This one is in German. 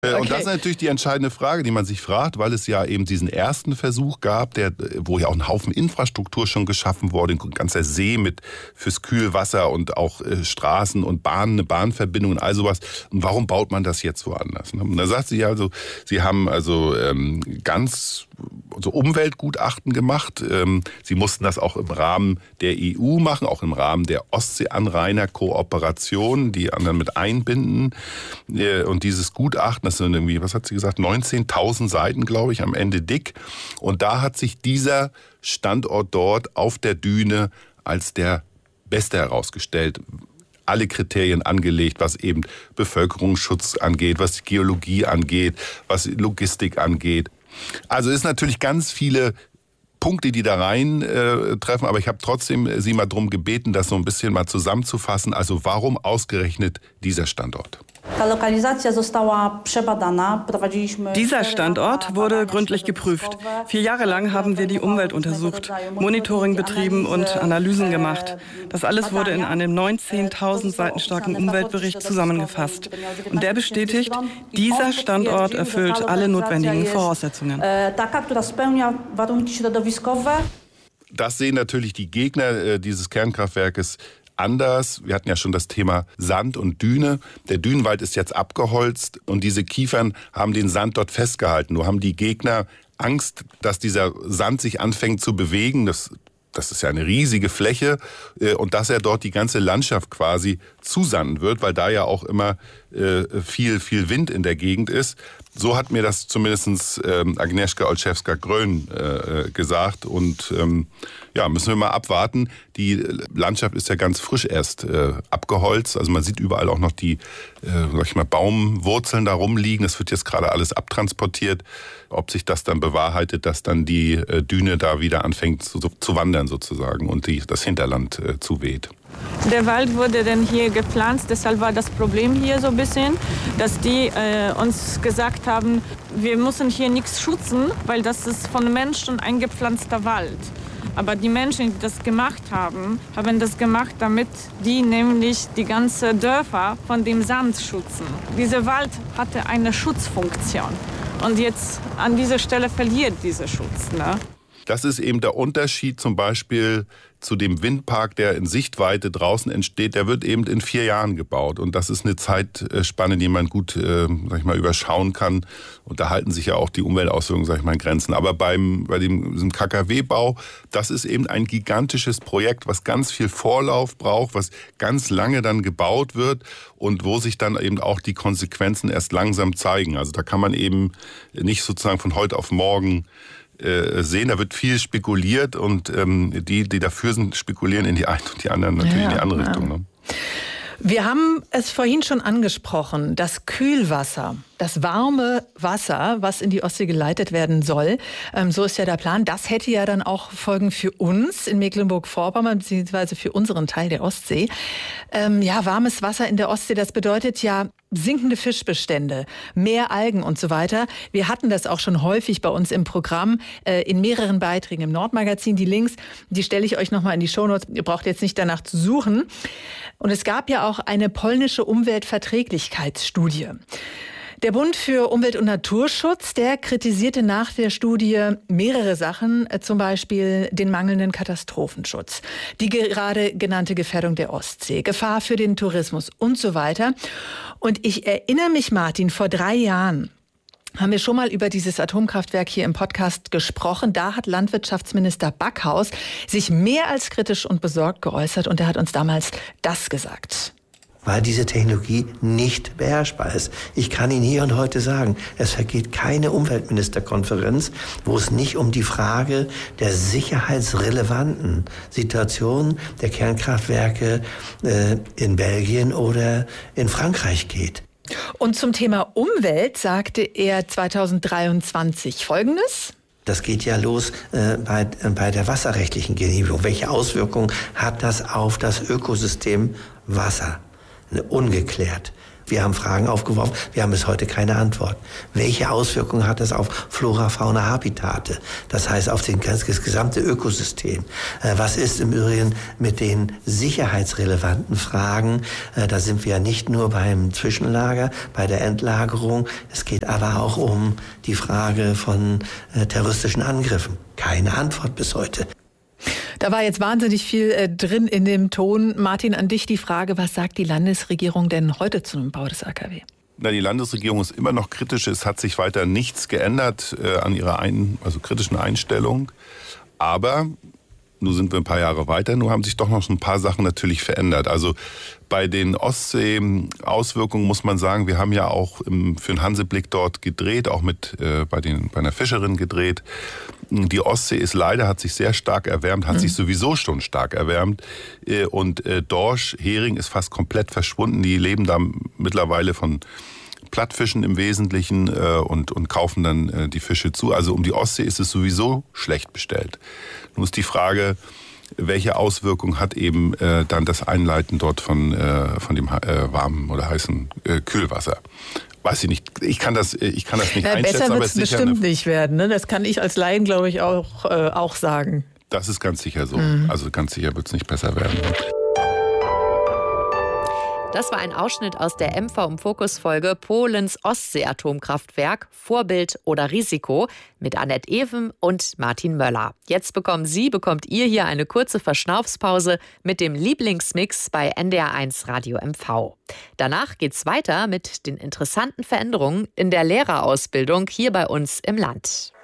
Und das ist natürlich die entscheidende Frage, die man sich fragt, weil es ja eben diesen ersten Versuch gab, wo ja auch ein Haufen Infrastruktur schon geschaffen wurde, ein ganzer See fürs Kühlwasser und auch Straßen und Bahnen, eine Bahnverbindung und all sowas. Und warum baut man das jetzt woanders? Und da sagt sie also, sie haben also ganz so Umweltgutachten gemacht. Sie mussten das auch im Rahmen der EU machen, auch im Rahmen der Ostseeanrainerkooperation, die anderen mit einbinden. Und dieses Gutachten, das sind irgendwie, was hat sie gesagt, 19.000 Seiten, glaube ich, am Ende dick. Und da hat sich dieser Standort dort auf der Düne als der beste herausgestellt. Alle Kriterien angelegt, was eben Bevölkerungsschutz angeht, was Geologie angeht, was Logistik angeht. Also ist natürlich ganz viele Punkte, die da rein treffen, aber ich habe trotzdem Sie mal darum gebeten, das so ein bisschen mal zusammenzufassen. Also warum ausgerechnet dieser Standort? Dieser Standort wurde gründlich geprüft. 4 Jahre lang haben wir die Umwelt untersucht, Monitoring betrieben und Analysen gemacht. Das alles wurde in einem 19.000 Seiten starken Umweltbericht zusammengefasst. Und der bestätigt, dieser Standort erfüllt alle notwendigen Voraussetzungen. Das sehen natürlich die Gegner dieses Kernkraftwerkes anders. Wir hatten ja schon das Thema Sand und Düne. Der Dünenwald ist jetzt abgeholzt und diese Kiefern haben den Sand dort festgehalten. Nur haben die Gegner Angst, dass dieser Sand sich anfängt zu bewegen. Das ist ja eine riesige Fläche und dass er dort die ganze Landschaft quasi zusanden wird, weil da ja auch immer viel Wind in der Gegend ist. So hat mir das zumindest Agnieszka Olszewska-Grön gesagt. Und ja, müssen wir mal abwarten. Die Landschaft ist ja ganz frisch erst abgeholzt. Also man sieht überall auch noch die Baumwurzeln da rumliegen. Das wird jetzt gerade alles abtransportiert. Ob sich das dann bewahrheitet, dass dann die Düne da wieder anfängt zu wandern sozusagen und das Hinterland zuweht. Der Wald wurde dann hier gepflanzt, deshalb war das Problem hier so ein bisschen, dass die uns gesagt haben, wir müssen hier nichts schützen, weil das ist von Menschen eingepflanzter Wald. Aber die Menschen, die das gemacht haben, haben das gemacht, damit die nämlich die ganzen Dörfer von dem Sand schützen. Dieser Wald hatte eine Schutzfunktion und jetzt an dieser Stelle verliert dieser Schutz, ne? Das ist eben der Unterschied zum Beispiel zu dem Windpark, der in Sichtweite draußen entsteht. Der wird eben in 4 Jahren gebaut. Und das ist eine Zeitspanne, die man gut überschauen kann. Und da halten sich ja auch die Umweltauswirkungen in Grenzen. Aber bei diesem KKW-Bau, das ist eben ein gigantisches Projekt, was ganz viel Vorlauf braucht, was ganz lange dann gebaut wird und wo sich dann eben auch die Konsequenzen erst langsam zeigen. Also da kann man eben nicht sozusagen von heute auf morgen sehen, da wird viel spekuliert und die dafür sind, spekulieren in die eine und die anderen natürlich in die andere Richtung. Ne? Wir haben es vorhin schon angesprochen, das Kühlwasser, das warme Wasser, was in die Ostsee geleitet werden soll, so ist ja der Plan. Das hätte ja dann auch Folgen für uns in Mecklenburg-Vorpommern, beziehungsweise für unseren Teil der Ostsee. Warmes Wasser in der Ostsee, das bedeutet ja sinkende Fischbestände, mehr Algen und so weiter. Wir hatten das auch schon häufig bei uns im Programm, in mehreren Beiträgen im Nordmagazin. Die Links, die stelle ich euch nochmal in die Shownotes. Ihr braucht jetzt nicht danach zu suchen. Und es gab ja auch eine polnische Umweltverträglichkeitsstudie. Der Bund für Umwelt- und Naturschutz, der kritisierte nach der Studie mehrere Sachen, zum Beispiel den mangelnden Katastrophenschutz, die gerade genannte Gefährdung der Ostsee, Gefahr für den Tourismus und so weiter. Und ich erinnere mich, Martin, vor 3 Jahren haben wir schon mal über dieses Atomkraftwerk hier im Podcast gesprochen. Da hat Landwirtschaftsminister Backhaus sich mehr als kritisch und besorgt geäußert und er hat uns damals das gesagt. Weil diese Technologie nicht beherrschbar ist. Ich kann Ihnen hier und heute sagen, es vergeht keine Umweltministerkonferenz, wo es nicht um die Frage der sicherheitsrelevanten Situation der Kernkraftwerke in Belgien oder in Frankreich geht. Und zum Thema Umwelt sagte er 2023 Folgendes. Das geht ja los bei der wasserrechtlichen Genehmigung. Welche Auswirkungen hat das auf das Ökosystem Wasser? Ungeklärt. Wir haben Fragen aufgeworfen, wir haben bis heute keine Antwort. Welche Auswirkungen hat das auf Flora, Fauna, Habitate? Das heißt auf das gesamte Ökosystem. Was ist im Übrigen mit den sicherheitsrelevanten Fragen? Da sind wir ja nicht nur beim Zwischenlager, bei der Endlagerung. Es geht aber auch um die Frage von terroristischen Angriffen. Keine Antwort bis heute. Da war jetzt wahnsinnig viel drin in dem Ton. Martin, an dich die Frage, was sagt die Landesregierung denn heute zu dem Bau des AKW? Na, die Landesregierung ist immer noch kritisch. Es hat sich weiter nichts geändert an ihrer kritischen Einstellung. Aber nun sind wir ein paar Jahre weiter, nun haben sich doch noch ein paar Sachen natürlich verändert. Also bei den Ostsee-Auswirkungen muss man sagen, wir haben ja auch für den Hanseblick dort gedreht, auch bei einer Fischerin gedreht. Die Ostsee hat sich sehr stark erwärmt, hat sich sowieso schon stark erwärmt. Und Dorsch, Hering ist fast komplett verschwunden. Die leben da mittlerweile von Plattfischen im Wesentlichen und kaufen dann die Fische zu. Also um die Ostsee ist es sowieso schlecht bestellt. Nun ist die Frage, welche Auswirkung hat eben dann das Einleiten dort von dem warmen oder heißen Kühlwasser? Weiß ich nicht. Ich kann das nicht einschätzen. Besser wird es bestimmt nicht werden. Ne? Das kann ich als Laien, glaube ich, auch sagen. Das ist ganz sicher so. Also ganz sicher wird es nicht besser werden. Das war ein Ausschnitt aus der MV im Fokus-Folge Polens Ostsee-Atomkraftwerk, Vorbild oder Risiko mit Annette Ewen und Martin Möller. Jetzt bekommt ihr hier eine kurze Verschnaufspause mit dem Lieblingsmix bei NDR1 Radio MV. Danach geht's weiter mit den interessanten Veränderungen in der Lehrerausbildung hier bei uns im Land.